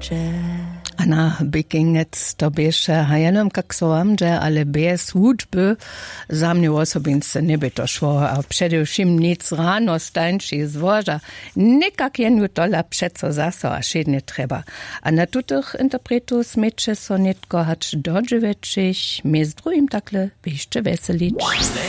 A na bykingec to bieše hajenom kak soamdže, ale bez hudby za mňu osobince neby to šlo. A především nic ráno stańší zvoža. Nikak jenu tola přeco zaso a šedne treba. A na tutych interpretu smeče so nitko hač dodževečiš, my z druhým takle ještě veselič.